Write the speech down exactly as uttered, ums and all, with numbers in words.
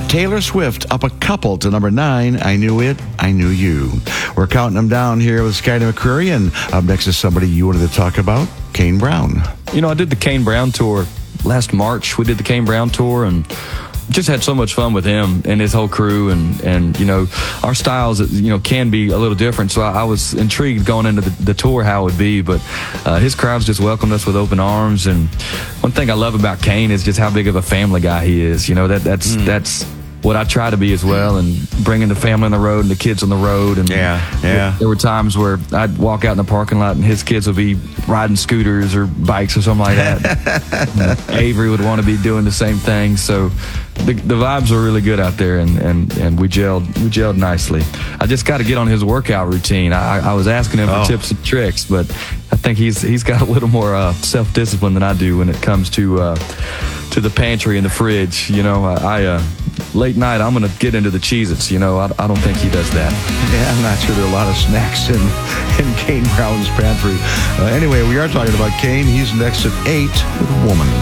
Taylor Swift up a couple to number nine. I Knew It, I Knew You. We're counting them down here with Skyler McCreary, and up next is somebody you wanted to talk about, Kane Brown. You know, I did the Kane Brown tour last March. We did the Kane Brown tour and just had so much fun with him and his whole crew, and and you know, our styles, you know, can be a little different, so I, I was intrigued going into the, the tour how it would be, but uh, his crowds just welcomed us with open arms. And one thing I love about Kane is just how big of a family guy he is. You know, that that's mm. that's what I try to be as well, and bringing the family on the road and the kids on the road. And yeah, yeah. There were times where I'd walk out in the parking lot and his kids would be riding scooters or bikes or something like that. Avery would want to be doing the same thing. So the, the vibes were really good out there, and, and, and we gelled we gelled nicely. I just got to get on his workout routine. I, I was asking him for oh. tips and tricks, but I think he's he's got a little more uh, self-discipline than I do when it comes to uh, to the pantry and the fridge. You know, I, I uh, late night, I'm going to get into the Cheez-Its. You know, I, I don't think he does that. Yeah, I'm not sure there are a lot of snacks in, in Kane Brown's pantry. Uh, anyway, we are talking about Kane. He's next at eight with a woman.